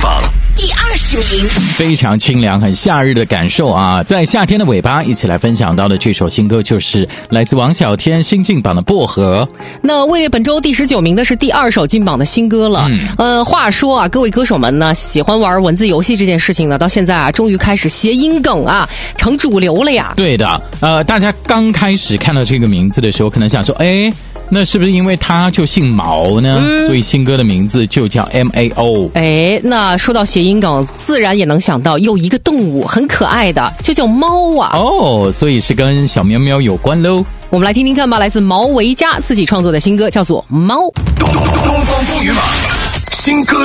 榜第20名， 非常清凉很夏日的感受啊！在夏天的尾巴一起来分享到的这首新歌就是来自王小天新晋榜的薄荷。 那位列本周第19名的是第2首进榜的新歌了。话说啊，各位歌手们呢喜欢玩文字游戏这件事情呢，到现在啊终于开始谐音梗啊成主流了呀。 对的，大家刚开始看到这个名字的时候可能想说，那是不是因为他就姓毛呢？所以新歌的名字就叫 MAO。 那说到谐音梗，自然也能想到有一个动物很可爱的，就叫猫啊。 所以是跟小喵喵有关喽。 我们来听听看吧，来自毛维佳自己创作的新歌，叫做《猫》。 东方风云榜新歌